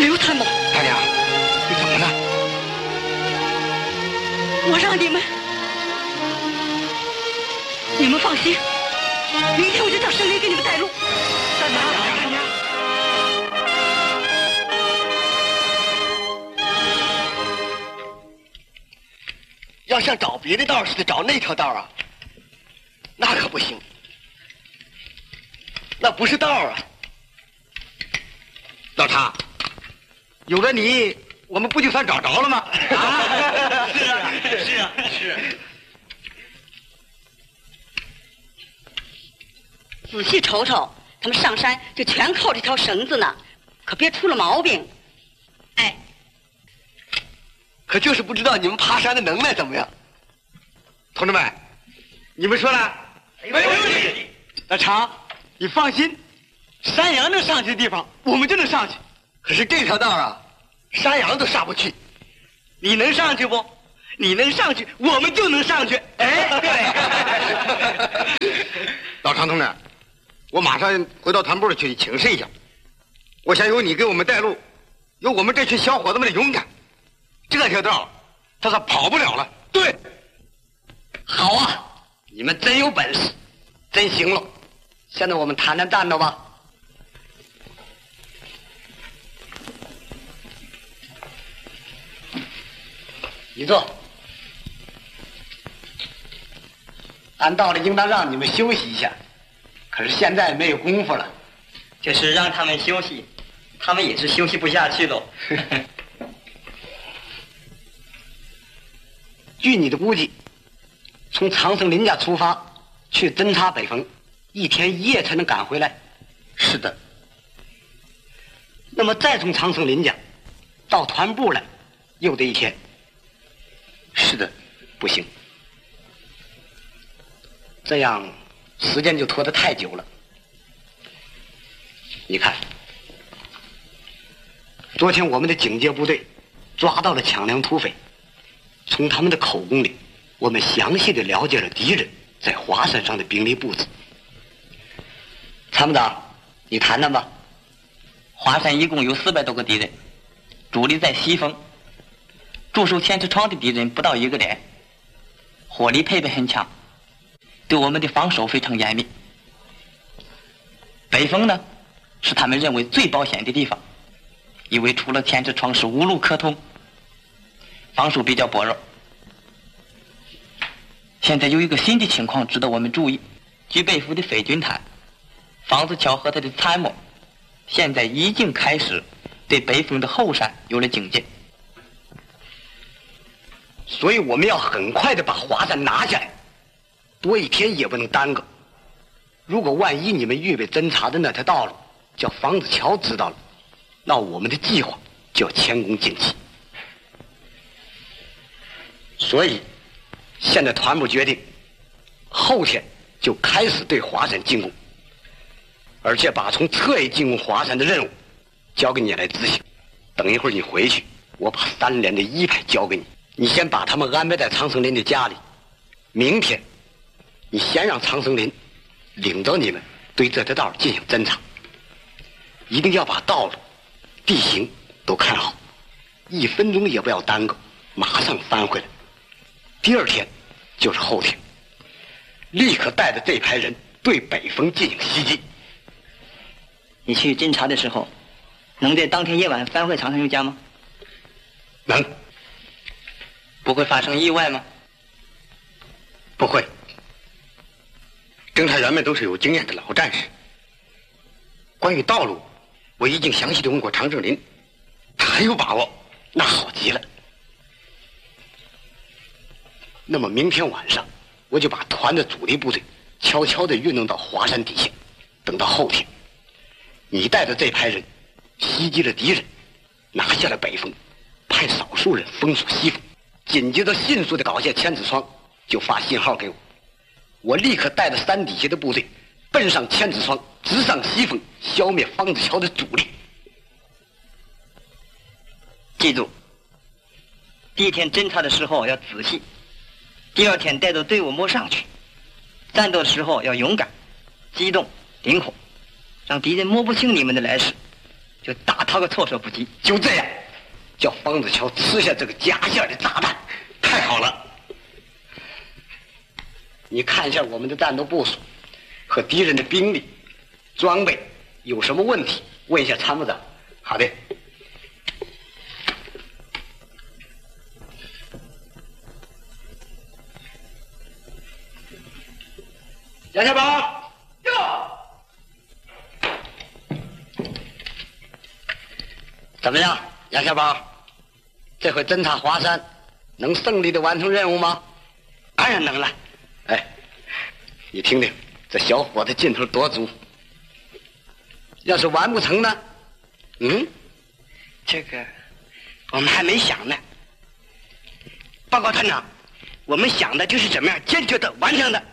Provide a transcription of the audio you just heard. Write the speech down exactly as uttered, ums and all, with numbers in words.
刘参谋， 大娘，你怎么了？ 我让你们，你们放心，明天我就叫省里给你们带路。 大娘，大娘。要像找别的道似的找那条道啊，那可不行，那不是道啊。 老常，有了你，我们不就算找着了吗？啊， 是啊，是啊，是。 仔细瞅瞅，他们上山就全靠这条绳子呢，可别出了毛病。哎， 可就是不知道你们爬山的能耐怎么样。 同志们，你们说呢？ 没问题。 老常，你放心，山羊能上去的地方，我们就能上去。 可是这条道啊，山羊都上不去。 你能上去不？你能上去，我们就能上去。哎，对。老常同志，我马上回到团部去请示一下。我想有你给我们带路，有我们这群小伙子们的勇敢，这条道他是跑不了了。对。 好啊，你们真有本事，真行了。现在我们谈谈战斗吧。你坐。按道理应当让你们休息一下，可是现在没有功夫了。 就是让他们休息，他们也是休息不下去喽。 据你的估计，从长生林家出发去侦察北峰，一天一夜才能赶回来。 是的。 那么再从长生林家到团部来，又得一天。 是的。 不行，这样时间就拖得太久了。你看，昨天我们的警戒部队抓到了抢粮土匪，从他们的口供里，我们详细的了解了敌人在华山上的兵力布置。参谋长，你谈谈吧。 华山一共有四百多个敌人，主力在西峰，驻守千尺窗的敌人不到一个连，火力配备很强，对我们的防守非常严密。北峰呢，是他们认为最保险的地方，因为除了千尺窗是无路可通，防守比较薄弱。现在有一个新的情况值得我们注意，据北府的匪军谈，房子桥和他的参谋现在已经开始对北峰的后山有了警戒， 所以我们要很快的把华山拿下来，多一天也不能耽搁。如果万一你们预备侦察的那条道路叫房子桥知道了，那我们的计划就要前功尽弃。所以现在团部决定后天就开始对华山进攻，而且把从侧翼进攻华山的任务交给你来执行。等一会儿你回去，我把三连的一排交给你，你先把他们安排在长生林的家里。明天你先让长生林领着你们对这条道进行侦查，一定要把道路地形都看好，一分钟也不要耽搁，马上翻回来。第二天就是后天，立刻带着这排人对北峰进行袭击。 你去侦查的时候，能在当天夜晚翻回长生林家吗？ 能。 不会发生意外吗？ 不会。侦查员们都是有经验的老战士。关于道路，我已经详细的问过常胜林，他很有把握。 那好极了。那么明天晚上，我就把团的主力部队悄悄地运动到华山底下，等到后天，你带着这排人袭击了敌人，拿下了北峰，派少数人封锁西峰，紧接着迅速地搞下千尺窗，就发信号给我，我立刻带着山底下的部队奔上千尺窗，直上西峰，消灭方子桥的主力。 记住，第一天侦察的时候要仔细，第二天带着队伍摸上去，战斗的时候要勇敢、机动、灵活，让敌人摸不清你们的来势， 就打他个措手不及。就这样，叫方子乔吃下这个假馅的炸弹。 太好了！ 你看一下我们的战斗部署和敌人的兵力、装备有什么问题？问一下参谋长。 好的。 杨小宝， 哟， 怎么样，杨小宝？这回侦察华山，能胜利的完成任务吗？ 当然能了。 哎，你听听，这小伙子劲头多足。要是完不成呢？ 嗯，这个我们还没想呢。报告团长，我们想的就是怎么样坚决的完成的。